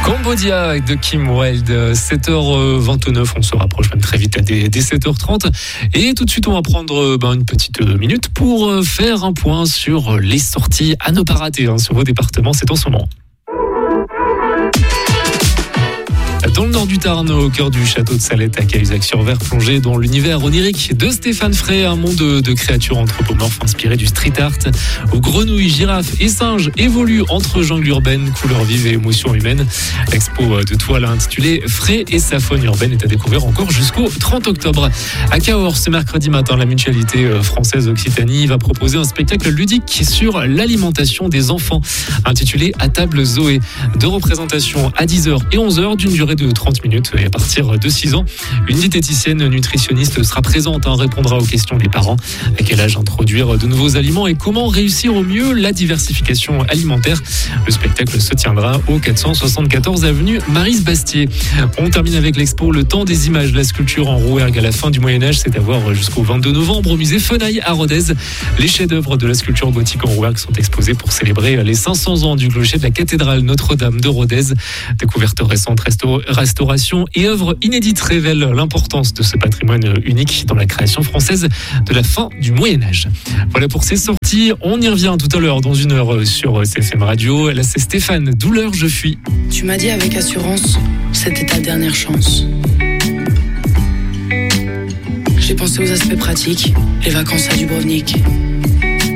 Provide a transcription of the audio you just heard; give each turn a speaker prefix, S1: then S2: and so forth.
S1: Cambodia de Kim Wilde, 7h29, on se rapproche même très vite dès 7h30. Et tout de suite, on va prendre une petite minute pour faire un point sur les sorties à ne pas rater sur vos départements, c'est en ce moment. Dans le nord du Tarn, au cœur du château de Salette à Cahuzac-sur-Ver, plongé dans l'univers onirique de Stéphane Frey, un monde de créatures anthropomorphes inspiré du street art, où grenouilles, girafes et singes évoluent entre jungle urbaine, couleurs vives et émotions humaines. L'expo de toile intitulée Frey et sa faune urbaine est à découvrir encore jusqu'au 30 octobre. À Cahors, ce mercredi matin, la mutualité française Occitanie va proposer un spectacle ludique sur l'alimentation des enfants, intitulé À table Zoé. 2 représentations à 10h et 11h d'une durée de 30 minutes et à partir de 6 ans. Une diététicienne nutritionniste sera présente, répondra aux questions des parents. À quel âge introduire de nouveaux aliments et comment réussir au mieux la diversification alimentaire. Le spectacle se tiendra au 474 avenue Maryse-Bastier. On termine avec l'expo Le Temps des images, la sculpture en Rouergue à la fin du Moyen-Âge. C'est à voir jusqu'au 22 novembre au musée Fenaille à Rodez. Les chefs-d'œuvre de la sculpture gothique en Rouergue sont exposés pour célébrer les 500 ans du clocher de la cathédrale Notre-Dame de Rodez. Découverte récente, restauration et œuvres inédites révèlent l'importance de ce patrimoine unique dans la création française de la fin du Moyen-Âge. Voilà pour ces sorties. On y revient tout à l'heure dans 1 heure sur CFM Radio. Là, c'est Stéphane, Douleur, je fuis.
S2: Tu m'as dit avec assurance, c'était ta dernière chance. J'ai pensé aux aspects pratiques, les vacances à Dubrovnik.